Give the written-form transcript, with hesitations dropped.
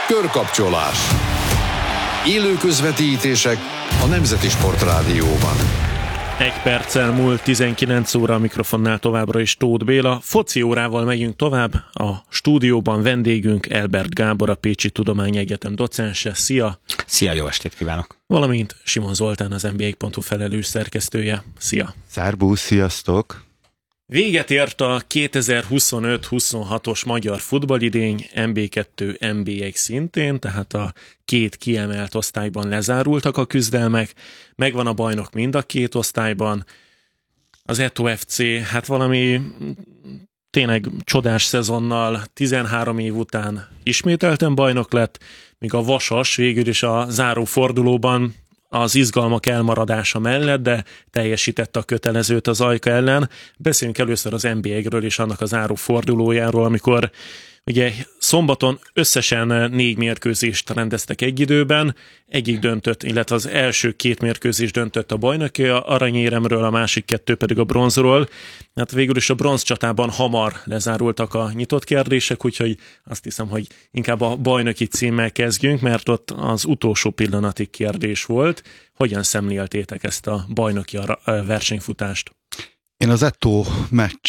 Körkapcsolás. Élő közvetítések a Nemzeti Sportrádióban. 1 perccel múlt 19 óra, a mikrofonnál továbbra is Tóth Béla. Foci órával megyünk tovább. A stúdióban vendégünk Elbert Gábor, a Pécsi Tudományegyetem docense. Szia! Szia, jó estét kívánok! Valamint Simon Zoltán, az NBA.hu felelős szerkesztője. Szia! Szerbusz, sziasztok! Véget ért a 2025-26-os magyar futballidény, MB2, MB1 szintén, tehát a két kiemelt osztályban lezárultak a küzdelmek, megvan a bajnok mind a két osztályban. Az Eto FC, hát valami tényleg csodás szezonnal 13 év után ismételten bajnok lett, míg a Vasas végül is a záró fordulóban az izgalmak elmaradása mellett, de teljesítette a kötelezőt az Ajka ellen. Beszéljünk először az NBA-ről és annak a záró fordulójáról, amikor ugye szombaton összesen 4 mérkőzést rendeztek egy időben, egyik döntött, illetve az első 2 mérkőzés döntött a bajnoki aranyéremről, a másik 2 pedig a bronzról. Hát végül is a bronzcsatában hamar lezárultak a nyitott kérdések, úgyhogy azt hiszem, hogy inkább a bajnoki címmel kezdjünk, mert ott az utolsó pillanatig kérdés volt. Hogyan szemléltétek ezt a bajnoki versenyfutást? Én az Eto meccs